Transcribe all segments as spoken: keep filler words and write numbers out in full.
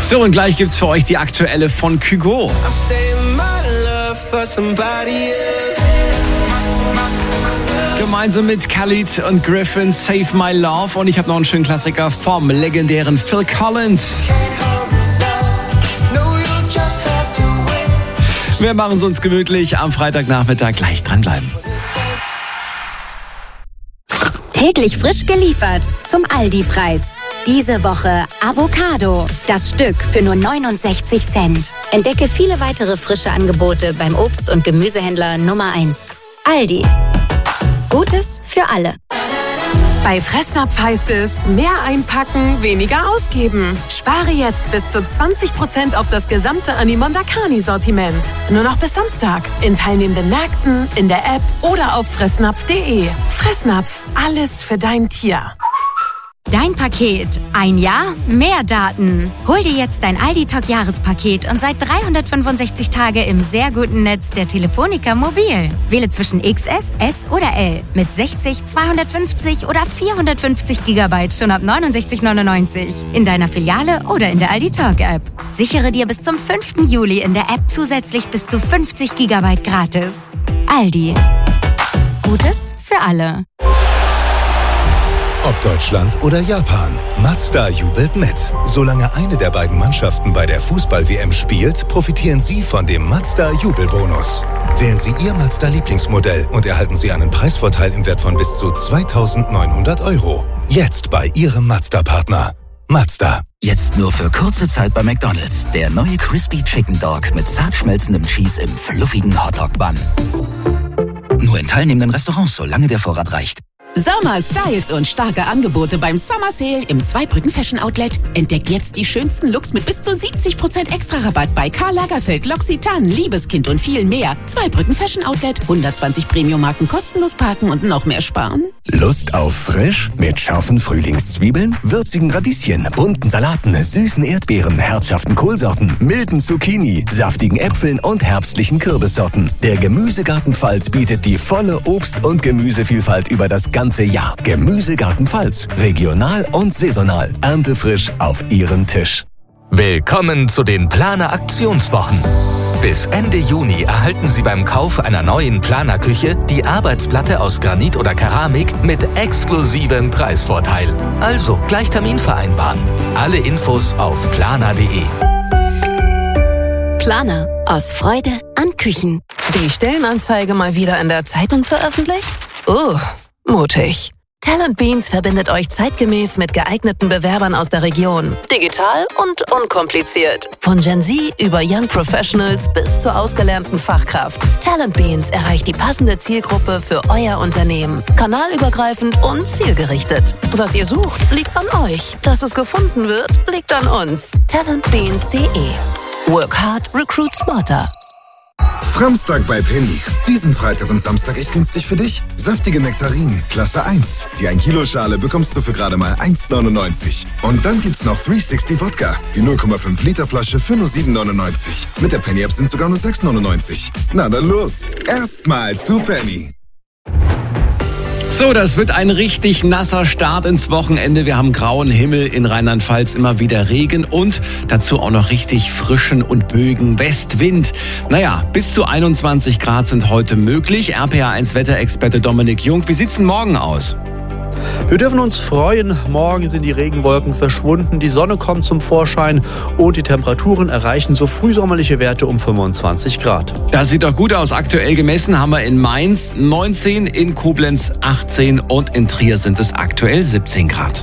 So, und gleich gibt's für euch die aktuelle von Kygo. Gemeinsam mit Khalid und Griffin, Save My Love. Und ich habe noch einen schönen Klassiker vom legendären Phil Collins. Wir machen es uns gemütlich am Freitagnachmittag. Gleich dranbleiben. Täglich frisch geliefert zum Aldi-Preis. Diese Woche Avocado. Das Stück für nur neunundsechzig Cent. Entdecke viele weitere frische Angebote beim Obst- und Gemüsehändler Nummer eins. Aldi. Gutes für alle. Bei Fressnapf heißt es, mehr einpacken, weniger ausgeben. Spare jetzt bis zu zwanzig Prozent auf das gesamte Animonda Carni-Sortiment. Nur noch bis Samstag. In teilnehmenden Märkten, in der App oder auf fressnapf punkt de. Fressnapf, alles für dein Tier. Dein Paket. Ein Jahr, mehr Daten. Hol dir jetzt dein Aldi-Talk-Jahrespaket und seit dreihundertfünfundsechzig Tage im sehr guten Netz der Telefonica Mobil. Wähle zwischen X S, S oder L mit sechzig, zweihundertfünfzig oder vierhundertfünfzig Gigabyte schon ab neunundsechzig neunundneunzig. In deiner Filiale oder in der Aldi-Talk-App. Sichere dir bis zum fünften Juli in der App zusätzlich bis zu fünfzig Gigabyte gratis. Aldi. Gutes für alle. Ob Deutschland oder Japan, Mazda jubelt mit. Solange eine der beiden Mannschaften bei der Fußball-W M spielt, profitieren Sie von dem Mazda Jubelbonus. Wählen Sie Ihr Mazda-Lieblingsmodell und erhalten Sie einen Preisvorteil im Wert von bis zu zweitausendneunhundert Euro. Jetzt bei Ihrem Mazda-Partner. Mazda. Jetzt nur für kurze Zeit bei McDonald's. Der neue Crispy Chicken Dog mit zart schmelzendem Cheese im fluffigen Hotdog-Bun. Nur in teilnehmenden Restaurants, solange der Vorrat reicht. Sommer, Styles und starke Angebote beim Summer Sale im Zweibrücken Fashion Outlet. Entdeckt jetzt die schönsten Looks mit bis zu siebzig Prozent Extra-Rabatt bei Karl Lagerfeld, L'Occitane, Liebeskind und viel mehr. Zweibrücken Fashion Outlet, hundertzwanzig Premium-Marken kostenlos parken und noch mehr sparen. Lust auf frisch? Mit scharfen Frühlingszwiebeln, würzigen Radieschen, bunten Salaten, süßen Erdbeeren, herzhaften Kohlsorten, milden Zucchini, saftigen Äpfeln und herbstlichen Kürbissorten. Der Gemüsegarten Pfalz bietet die volle Obst- und Gemüsevielfalt über das ganze Jahr. Gemüsegarten Pfalz. Regional und saisonal. Erntefrisch auf Ihren Tisch. Willkommen zu den Planer Aktionswochen. Bis Ende Juni erhalten Sie beim Kauf einer neuen Planerküche die Arbeitsplatte aus Granit oder Keramik mit exklusivem Preisvorteil. Also gleich Termin vereinbaren. Alle Infos auf planer punkt de. Planer. Aus Freude an Küchen. Die Stellenanzeige mal wieder in der Zeitung veröffentlicht? Oh, mutig. Talent Beans verbindet euch zeitgemäß mit geeigneten Bewerbern aus der Region. Digital und unkompliziert. Von Gen Z über Young Professionals bis zur ausgelernten Fachkraft. Talent Beans erreicht die passende Zielgruppe für euer Unternehmen. Kanalübergreifend und zielgerichtet. Was ihr sucht, liegt an euch. Dass es gefunden wird, liegt an uns. talent beans punkt de. Work hard, recruit smarter. Framstag bei Penny. Diesen Freitag und Samstag echt günstig für dich. Saftige Nektarinen, Klasse eins. Die ein Kilo Schale bekommst du für gerade mal eins neunundneunzig. Und dann gibt's noch dreihundertsechzig Wodka. Die null Komma fünf Liter Flasche für nur sieben neunundneunzig. Mit der Penny App sind sogar nur sechs neunundneunzig. Na dann los. Erstmal zu Penny. So, das wird ein richtig nasser Start ins Wochenende. Wir haben grauen Himmel in Rheinland-Pfalz, immer wieder Regen und dazu auch noch richtig frischen und böigen Westwind. Naja, bis zu einundzwanzig Grad sind heute möglich. R P A eins Wetterexperte Dominik Jung, wie sieht's denn morgen aus? Wir dürfen uns freuen. Morgen sind die Regenwolken verschwunden, die Sonne kommt zum Vorschein und die Temperaturen erreichen so frühsommerliche Werte um fünfundzwanzig Grad. Das sieht doch gut aus. Aktuell gemessen haben wir in Mainz neunzehn, in Koblenz achtzehn und in Trier sind es aktuell siebzehn Grad.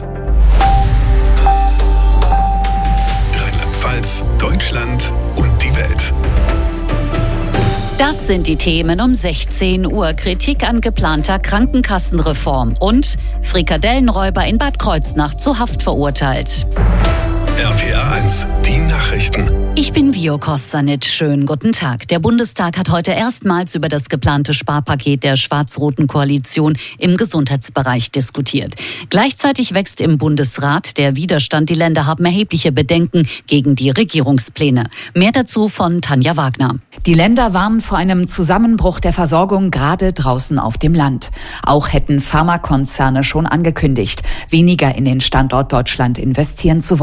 Rheinland-Pfalz, Deutschland und die Welt. Das sind die Themen um sechzehn Uhr. Kritik an geplanter Krankenkassenreform und Frikadellenräuber in Bad Kreuznach zu Haft verurteilt. R P A eins, die Nachrichten. Ich bin Vio Kostanic. Schönen guten Tag. Der Bundestag hat heute erstmals über das geplante Sparpaket der schwarz-roten Koalition im Gesundheitsbereich diskutiert. Gleichzeitig wächst im Bundesrat der Widerstand. Die Länder haben erhebliche Bedenken gegen die Regierungspläne. Mehr dazu von Tanja Wagner. Die Länder warnen vor einem Zusammenbruch der Versorgung gerade draußen auf dem Land. Auch hätten Pharmakonzerne schon angekündigt, weniger in den Standort Deutschland investieren zu wollen.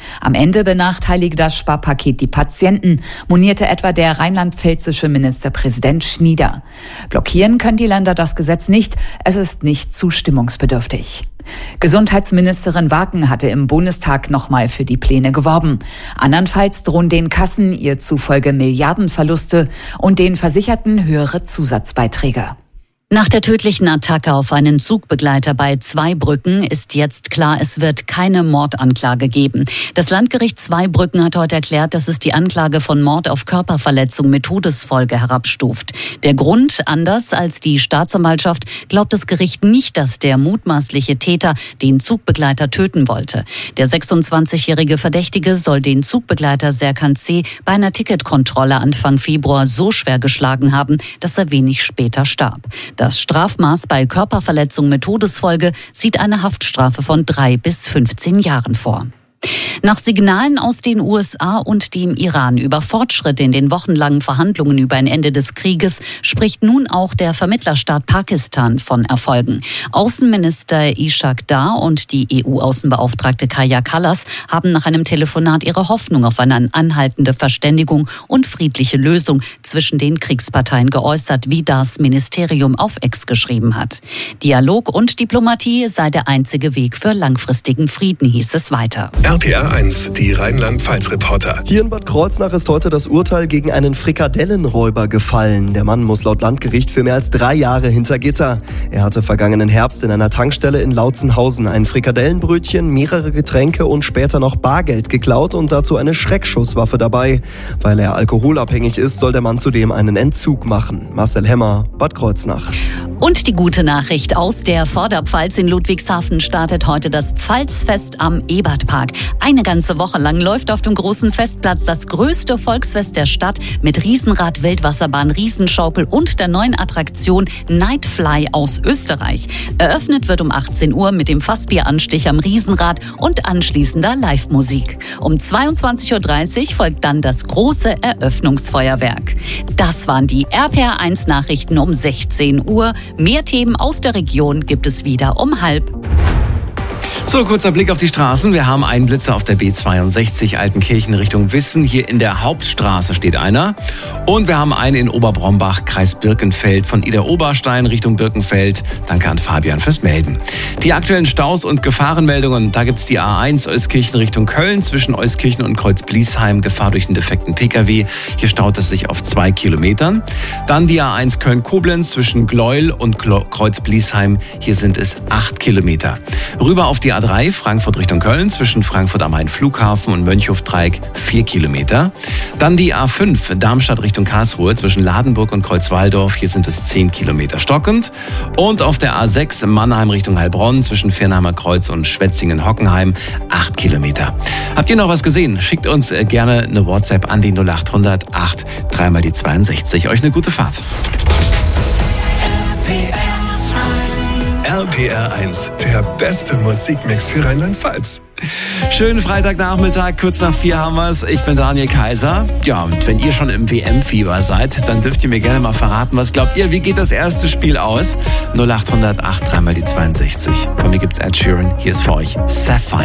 Am Ende benachteilige das Sparpaket die Patienten, monierte etwa der rheinland-pfälzische Ministerpräsident Schnieder. Blockieren können die Länder das Gesetz nicht, es ist nicht zustimmungsbedürftig. Gesundheitsministerin Waken hatte im Bundestag nochmal für die Pläne geworben. Andernfalls drohen den Kassen ihr zufolge Milliardenverluste und den Versicherten höhere Zusatzbeiträge. Nach der tödlichen Attacke auf einen Zugbegleiter bei Zweibrücken ist jetzt klar, es wird keine Mordanklage geben. Das Landgericht Zweibrücken hat heute erklärt, dass es die Anklage von Mord auf Körperverletzung mit Todesfolge herabstuft. Der Grund, anders als die Staatsanwaltschaft, glaubt das Gericht nicht, dass der mutmaßliche Täter den Zugbegleiter töten wollte. Der sechsundzwanzigjährige Verdächtige soll den Zugbegleiter Serkan C. bei einer Ticketkontrolle Anfang Februar so schwer geschlagen haben, dass er wenig später starb. Das Strafmaß bei Körperverletzung mit Todesfolge sieht eine Haftstrafe von drei bis fünfzehn Jahren vor. Nach Signalen aus den U S A und dem Iran über Fortschritte in den wochenlangen Verhandlungen über ein Ende des Krieges spricht nun auch der Vermittlerstaat Pakistan von Erfolgen. Außenminister Ishaq Dar und die E U-Außenbeauftragte Kaja Kallas haben nach einem Telefonat ihre Hoffnung auf eine anhaltende Verständigung und friedliche Lösung zwischen den Kriegsparteien geäußert, wie das Ministerium auf X geschrieben hat. Dialog und Diplomatie sei der einzige Weg für langfristigen Frieden, hieß es weiter. R P R eins, die Rheinland-Pfalz-Reporter. Hier in Bad Kreuznach ist heute das Urteil gegen einen Frikadellenräuber gefallen. Der Mann muss laut Landgericht für mehr als drei Jahre hinter Gitter. Er hatte vergangenen Herbst in einer Tankstelle in Lautzenhausen ein Frikadellenbrötchen, mehrere Getränke und später noch Bargeld geklaut und dazu eine Schreckschusswaffe dabei. Weil er alkoholabhängig ist, soll der Mann zudem einen Entzug machen. Marcel Hemmer, Bad Kreuznach. Und die gute Nachricht aus der Vorderpfalz: in Ludwigshafen startet heute das Pfalzfest am Ebertpark. Eine ganze Woche lang läuft auf dem großen Festplatz das größte Volksfest der Stadt mit Riesenrad, Wildwasserbahn, Riesenschaukel und der neuen Attraktion Nightfly aus Österreich. Eröffnet wird um achtzehn Uhr mit dem Fassbieranstich am Riesenrad und anschließender Live-Musik. Um zweiundzwanzig Uhr dreißig folgt dann das große Eröffnungsfeuerwerk. Das waren die R P R eins Nachrichten um sechzehn Uhr. Mehr Themen aus der Region gibt es wieder um halb. So, kurzer Blick auf die Straßen. Wir haben einen Blitzer auf der B zweiundsechzig Altenkirchen Richtung Wissen. Hier in der Hauptstraße steht einer. Und wir haben einen in Oberbrombach, Kreis Birkenfeld, von Ida Oberstein Richtung Birkenfeld. Danke an Fabian fürs Melden. Die aktuellen Staus und Gefahrenmeldungen. Da gibt's die A eins Euskirchen Richtung Köln zwischen Euskirchen und Kreuz-Bliesheim. Gefahr durch einen defekten Pkw. Hier staut es sich auf zwei Kilometern. Dann die A eins Köln-Koblenz zwischen Gleuel und Kreuz-Bliesheim. Hier sind es acht Kilometer. Rüber auf die A drei Frankfurt Richtung Köln zwischen Frankfurt am Main Flughafen und Mönchhofdreieck vier Kilometer. Dann die A fünf Darmstadt Richtung Karlsruhe zwischen Ladenburg und Kreuzwaldorf. Hier sind es zehn Kilometer stockend. Und auf der A sechs Mannheim Richtung Heilbronn zwischen Firnheimer Kreuz und Schwetzingen-Hockenheim acht Kilometer. Habt ihr noch was gesehen? Schickt uns gerne eine WhatsApp an die null acht hundert acht drei mal die zweiundsechzig. Euch eine gute Fahrt. R P R eins, der beste Musikmix für Rheinland-Pfalz. Schönen Freitagnachmittag, kurz nach vier haben wir's. Ich bin Daniel Kaiser. Ja, und wenn ihr schon im W M-Fieber seid, dann dürft ihr mir gerne mal verraten, was glaubt ihr, wie geht das erste Spiel aus? null acht hundert acht drei mal die zweiundsechzig. Von mir gibt's Ed Sheeran. Hier ist für euch Sapphire.